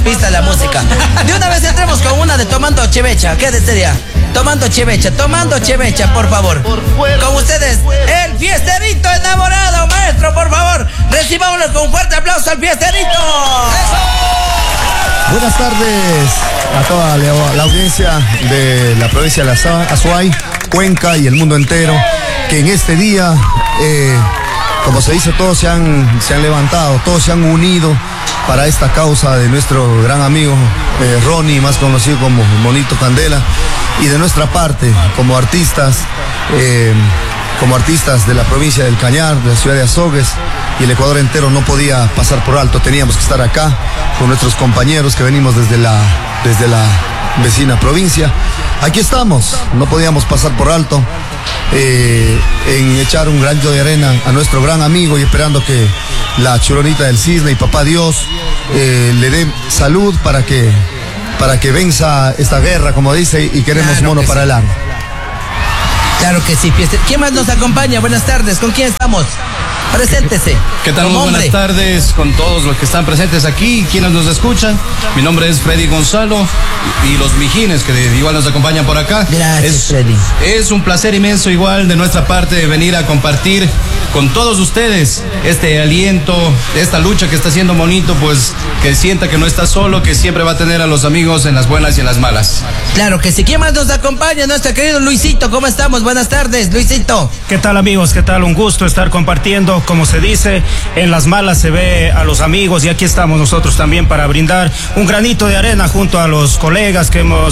pista la música. De una vez entremos con una de Tomando Chevecha. ¿Qué sería? Tomando Chevecha, por favor. Con ustedes, el Fiesterito enamorado, maestro, por favor. Recibámoslo con un fuerte aplauso al Fiesterito. Buenas tardes a toda la audiencia de la provincia de Azuay, Cuenca y el mundo entero, que en este día, como se dice, todos se han levantado, todos se han unido para esta causa de nuestro gran amigo Ronnie, más conocido como Monito Candela, y de nuestra parte, como artistas de la provincia del Cañar, de la ciudad de Azogues y el Ecuador entero, no podía pasar por alto, teníamos que estar acá con nuestros compañeros que venimos desde la vecina provincia. Aquí estamos, no podíamos pasar por alto en echar un granito de arena a nuestro gran amigo y esperando que la Choronita del Cisne y Papá Dios le dé salud para que venza esta guerra, como dice, y queremos claro mono para sí. el arma. Claro que sí. ¿Quién más nos acompaña? Buenas tardes. ¿Con quién estamos? Preséntese. ¿Qué tal? Muy buenas tardes con todos los que están presentes aquí, quienes nos escuchan. Mi nombre es Freddy Gonzalo y los Mijines, que igual nos acompañan por acá. Gracias, Freddy. Es un placer inmenso igual de nuestra parte venir a compartir con todos ustedes este aliento, esta lucha que está haciendo Monito, pues que sienta que no está solo, que siempre va a tener a los amigos en las buenas y en las malas. Claro que sí. ¿Quién más nos acompaña? Nuestro querido Luisito. ¿Cómo estamos? Buenas tardes, Luisito. ¿Qué tal, amigos? ¿Qué tal? Un gusto estar compartiendo. Como se dice, en las malas se ve a los amigos, y aquí estamos nosotros también para brindar un granito de arena junto a los colegas que hemos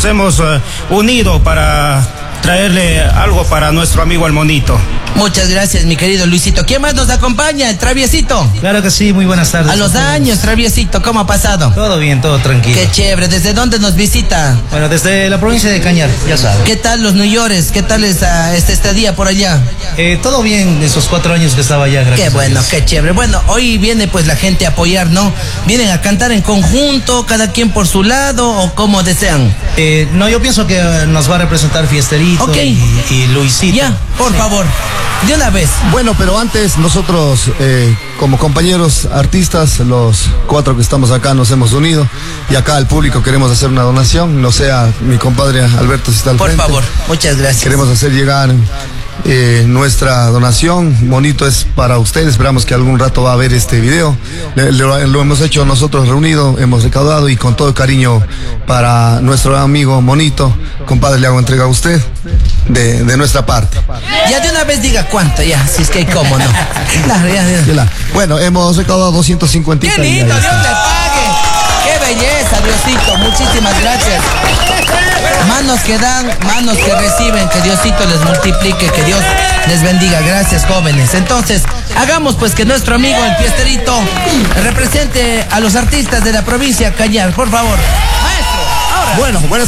unido para traerle algo para nuestro amigo el Monito. Muchas gracias, mi querido Luisito. ¿Quién más nos acompaña? El Traviesito. Claro que sí, muy buenas tardes. A los años, Traviesito, ¿cómo ha pasado? Todo bien, todo tranquilo. Qué chévere. ¿Desde dónde nos visita? Bueno, desde la provincia de Cañar, ya sabes. ¿Qué tal los New Yorkers? ¿Qué tal este estadía por allá? Todo bien, esos 4 años que estaba allá, gracias. Qué bueno, qué chévere. Bueno, hoy viene pues la gente a apoyar, ¿no? ¿Vienen a cantar en conjunto, cada quien por su lado, o como desean? No, yo pienso que nos va a representar Fiesterito, okay, y Luisito. Ya, por favor, de una vez. Bueno, pero antes nosotros, como compañeros artistas, los 4 que estamos acá nos hemos unido, y acá al público queremos hacer una donación, no sea mi compadre Alberto si está al frente. Por favor, muchas gracias. Queremos hacer llegar nuestra donación. Monito es para ustedes, esperamos que algún rato va a ver este video. Lo hemos hecho nosotros reunido, hemos recaudado, y con todo cariño para nuestro amigo Monito, compadre, le hago entrega a usted de nuestra parte. Ya de una vez diga cuánto, ya, si es que hay cómo, ¿no? Claro, ya. Bueno, hemos recaudado 250. ¡Qué lindo! ¡Dios le pague! ¡Qué belleza, Diosito! Muchísimas gracias. Manos que dan, manos que reciben, que Diosito les multiplique, que Dios les bendiga. Gracias, jóvenes. Entonces, hagamos pues que nuestro amigo el Fiesterito represente a los artistas de la provincia Cañar, por favor. Maestro, ahora. Bueno, buenas